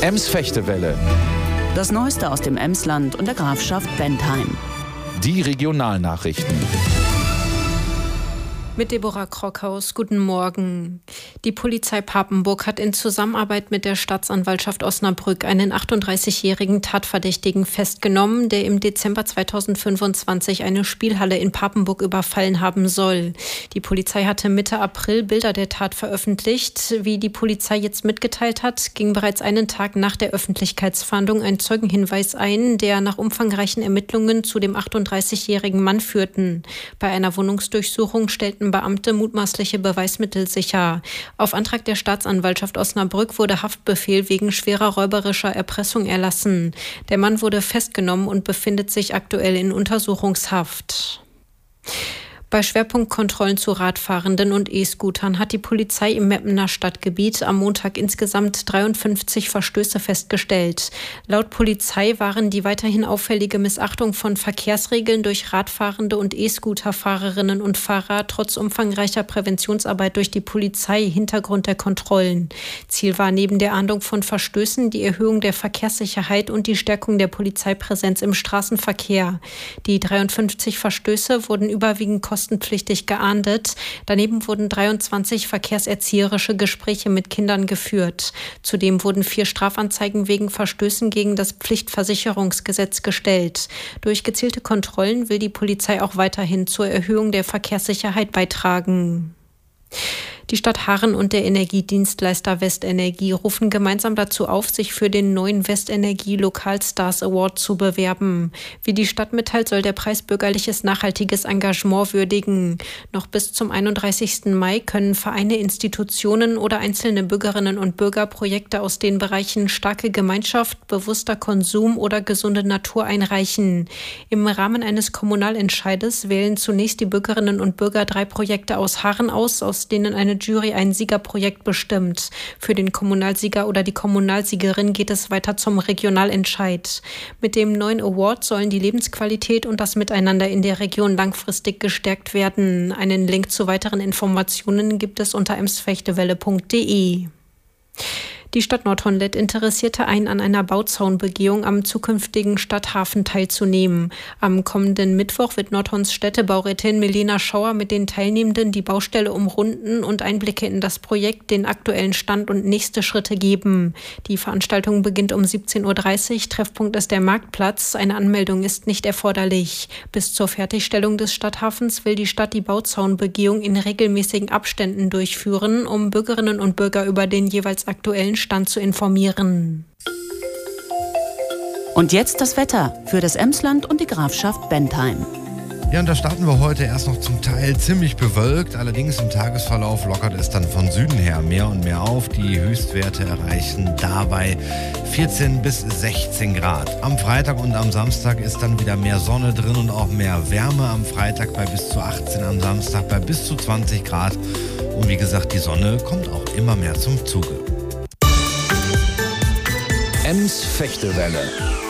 Ems-Fechtewelle. Das Neueste aus dem Emsland und der Grafschaft Bentheim. Die Regionalnachrichten. Mit Deborah Krockhaus, guten Morgen. Die Polizei Papenburg hat in Zusammenarbeit mit der Staatsanwaltschaft Osnabrück einen 38-jährigen Tatverdächtigen festgenommen, der im Dezember 2025 eine Spielhalle in Papenburg überfallen haben soll. Die Polizei hatte Mitte April Bilder der Tat veröffentlicht. Wie die Polizei jetzt mitgeteilt hat, ging bereits einen Tag nach der Öffentlichkeitsfahndung ein Zeugenhinweis ein, der nach umfangreichen Ermittlungen zu dem 38-jährigen Mann führten. Bei einer Wohnungsdurchsuchung stellten Beamte mutmaßliche Beweismittel sicher. Auf Antrag der Staatsanwaltschaft Osnabrück wurde Haftbefehl wegen schwerer räuberischer Erpressung erlassen. Der Mann wurde festgenommen und befindet sich aktuell in Untersuchungshaft. Bei Schwerpunktkontrollen zu Radfahrenden und E-Scootern hat die Polizei im Meppener Stadtgebiet am Montag insgesamt 53 Verstöße festgestellt. Laut Polizei waren die weiterhin auffällige Missachtung von Verkehrsregeln durch Radfahrende und E-Scooter-Fahrerinnen und Fahrer trotz umfangreicher Präventionsarbeit durch die Polizei Hintergrund der Kontrollen. Ziel war neben der Ahndung von Verstößen die Erhöhung der Verkehrssicherheit und die Stärkung der Polizeipräsenz im Straßenverkehr. Die 53 Verstöße wurden überwiegend kostenpflichtig geahndet. Daneben wurden 23 verkehrserzieherische Gespräche mit Kindern geführt. Zudem wurden 4 Strafanzeigen wegen Verstößen gegen das Pflichtversicherungsgesetz gestellt. Durch gezielte Kontrollen will die Polizei auch weiterhin zur Erhöhung der Verkehrssicherheit beitragen. Die Stadt Harren und der Energiedienstleister Westenergie rufen gemeinsam dazu auf, sich für den neuen Westenergie Lokalstars Award zu bewerben. Wie die Stadt mitteilt, soll der Preis bürgerliches nachhaltiges Engagement würdigen. Noch bis zum 31. Mai können Vereine, Institutionen oder einzelne Bürgerinnen und Bürger Projekte aus den Bereichen starke Gemeinschaft, bewusster Konsum oder gesunde Natur einreichen. Im Rahmen eines Kommunalentscheides wählen zunächst die Bürgerinnen und Bürger 3 Projekte aus Harren aus denen eine Jury ein Siegerprojekt bestimmt. Für den Kommunalsieger oder die Kommunalsiegerin geht es weiter zum Regionalentscheid. Mit dem neuen Award sollen die Lebensqualität und das Miteinander in der Region langfristig gestärkt werden. Einen Link zu weiteren Informationen gibt es unter emsfechtewelle.de. Die Stadt Nordhorn-Lett interessierte ein, an einer Bauzaunbegehung am zukünftigen Stadthafen teilzunehmen. Am kommenden Mittwoch wird Nordhorns Städtebaurätin Melina Schauer mit den Teilnehmenden die Baustelle umrunden und Einblicke in das Projekt, den aktuellen Stand und nächste Schritte geben. Die Veranstaltung beginnt um 17.30 Uhr. Treffpunkt ist der Marktplatz. Eine Anmeldung ist nicht erforderlich. Bis zur Fertigstellung des Stadthafens will die Stadt die Bauzaunbegehung in regelmäßigen Abständen durchführen, um Bürgerinnen und Bürger über den jeweils aktuellen Stand zu informieren. Und jetzt das Wetter für das Emsland und die Grafschaft Bentheim. Ja, und da starten wir heute erst noch zum Teil ziemlich bewölkt. Allerdings im Tagesverlauf lockert es dann von Süden her mehr und mehr auf. Die Höchstwerte erreichen dabei 14 bis 16 Grad. Am Freitag und am Samstag ist dann wieder mehr Sonne drin und auch mehr Wärme. Am Freitag bei bis zu 18, am Samstag bei bis zu 20 Grad. Und wie gesagt, die Sonne kommt auch immer mehr zum Zuge. Ems-Fechtewelle.